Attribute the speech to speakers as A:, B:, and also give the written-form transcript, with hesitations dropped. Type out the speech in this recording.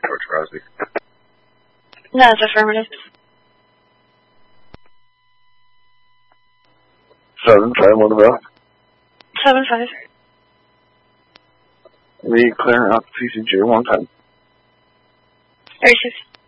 A: Coach Crosby.
B: That's affirmative.
C: 7-5 on the bell.
B: 7-5.
C: We clearing out the PCJ 110.
B: 36.